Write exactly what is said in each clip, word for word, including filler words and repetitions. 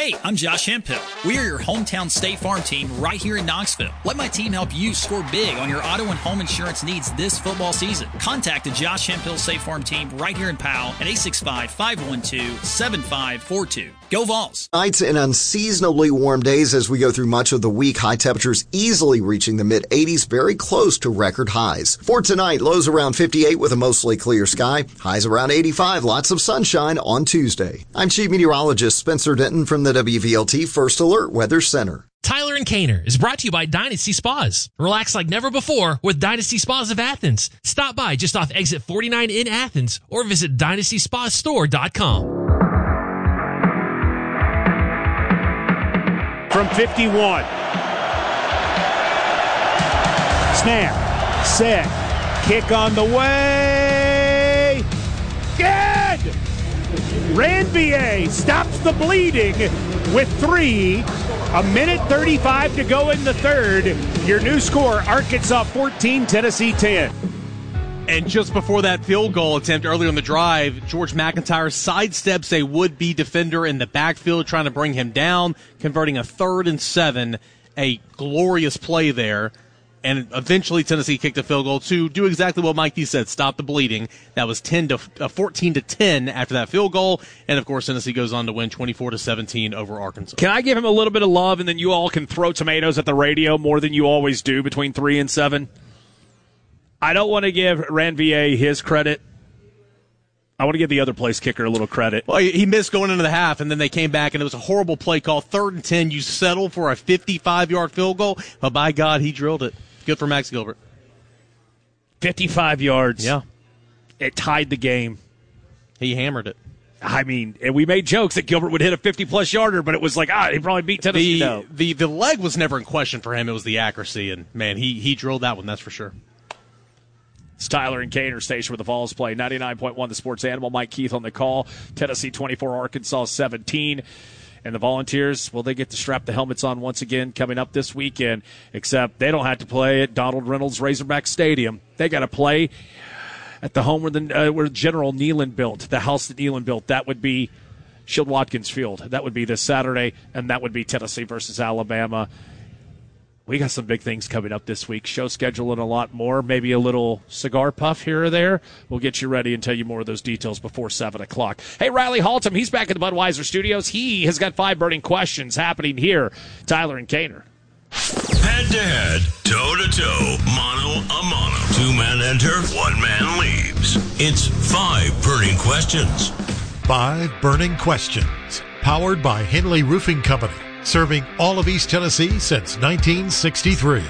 Hey, I'm Josh Hemphill. We are your hometown State Farm team right here in Knoxville. Let my team help you score big on your auto and home insurance needs this football season. Contact the Josh Hemphill State Farm team right here in Powell at eight six five, five one two, seven five four two. Go Vols! Nights and unseasonably warm days as we go through much of the week. High temperatures easily reaching the mid eighties, very close to record highs. For tonight, lows around fifty-eight with a mostly clear sky. Highs around eighty-five, lots of sunshine on Tuesday. I'm Chief Meteorologist Spencer Denton from the W V L T First Alert Weather Center. Tyler and Kaner is brought to you by Dynasty Spas. Relax like never before with Dynasty Spas of Athens. Stop by just off exit forty-nine in Athens or visit dynasty spa store dot com. From fifty-one. Snap. Set. Kick on the way. Good! Ranvier stops the bleeding with three. A minute thirty-five to go in the third. Your new score, Arkansas fourteen, Tennessee ten. And just before that field goal attempt earlier in the drive, George McIntyre sidesteps a would-be defender in the backfield, trying to bring him down, converting a third and seven. A glorious play there. And eventually Tennessee kicked a field goal to do exactly what Mikey said, stop the bleeding. That was ten to uh, fourteen to ten after that field goal. And, of course, Tennessee goes on to win twenty-four to seventeen over Arkansas. Can I give him a little bit of love, and then you all can throw tomatoes at the radio more than you always do between three and seven? I don't want to give Ranvier his credit. I want to give the other place kicker a little credit. Well, he missed going into the half, and then they came back, and it was a horrible play call. Third and ten, you settle for a fifty-five-yard field goal, but by God, he drilled it. Good for Max Gilbert. fifty-five yards. Yeah. It tied the game. He hammered it. I mean, and we made jokes that Gilbert would hit a fifty-plus yarder, but it was like, ah, he probably beat Tennessee. The, no. the, the leg was never in question for him. It was the accuracy, and, man, he, he drilled that one, that's for sure. It's Tyler and Kaner station with the Vols play. ninety-nine point one The Sports Animal. Mike Keith on the call. Tennessee twenty-four, Arkansas seventeen. And the Volunteers, well, they get to strap the helmets on once again coming up this weekend, except they don't have to play at Donald Reynolds Razorback Stadium. They got to play at the home where, the, uh, where General Neyland built, the house that Neyland built. That would be Shield Watkins Field. That would be this Saturday, and that would be Tennessee versus Alabama. We got some big things coming up this week. Show schedule and a lot more. Maybe a little cigar puff here or there. We'll get you ready and tell you more of those details before seven o'clock. Hey, Riley Haltom, he's back at the Budweiser Studios. He has got five burning questions happening here. Tyler and Kaner. Head-to-head, toe-to-toe, mano-a-mano. Two men enter, one man leaves. It's five burning questions. Five burning questions. Powered by Henley Roofing Company. Serving all of East Tennessee since nineteen sixty-three.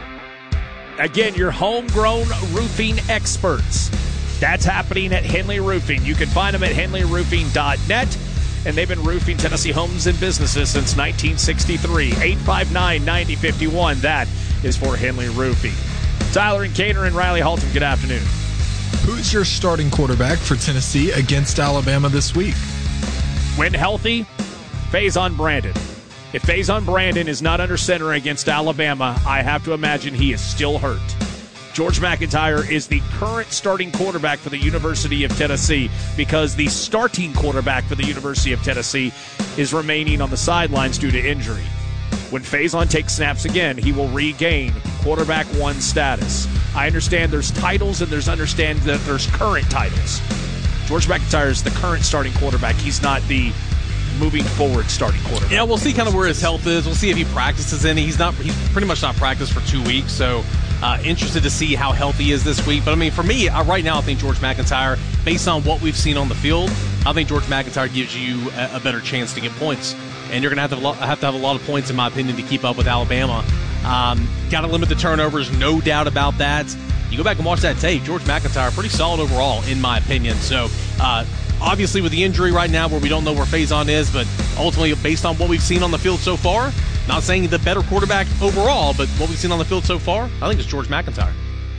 Again, your homegrown roofing experts. That's happening at Henley Roofing. You can find them at henley roofing dot net. And they've been roofing Tennessee homes and businesses since nineteen sixty-three. eight five nine, nine oh five one. That is for Henley Roofing. Tyler and Kaner and Riley Haltom, good afternoon. Who's your starting quarterback for Tennessee against Alabama this week? When healthy, Faison Brandon. If Faison Brandon is not under center against Alabama, I have to imagine he is still hurt. George McIntyre is the current starting quarterback for the University of Tennessee because the starting quarterback for the University of Tennessee is remaining on the sidelines due to injury. When Faison takes snaps again, he will regain quarterback one status. I understand there's titles and there's understand that there's current titles. George McIntyre is the current starting quarterback. He's not the moving forward starting quarterback. Yeah, we'll see kind of where his health is. We'll see if he practices any. He's not. He's pretty much not practiced for two weeks. So uh, interested to see how healthy he is this week. But I mean, for me, uh, right now, I think George McIntyre, based on what we've seen on the field, I think George McIntyre gives you a, a better chance to get points. And you're going to have to have a lot, have to have a lot of points, in my opinion, to keep up with Alabama. Um, Got to limit the turnovers, no doubt about that. You go back and watch that tape. George McIntyre, pretty solid overall, in my opinion. So. Uh, Obviously, with the injury right now where we don't know where Faison is, but ultimately, based on what we've seen on the field so far, not saying the better quarterback overall, but what we've seen on the field so far, I think it's George McIntyre.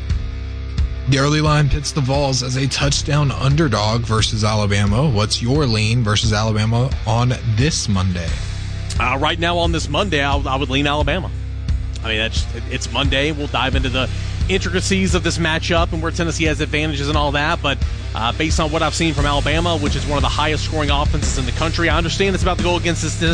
The early line pits the Vols as a touchdown underdog versus Alabama. What's your lean versus Alabama on this Monday? Uh, right now on this Monday, I, I would lean Alabama. I mean, that's, it's Monday. We'll dive into the intricacies of this matchup and where Tennessee has advantages and all that, but uh, based on what I've seen from Alabama, which is one of the highest scoring offenses in the country, I understand it's about to go against this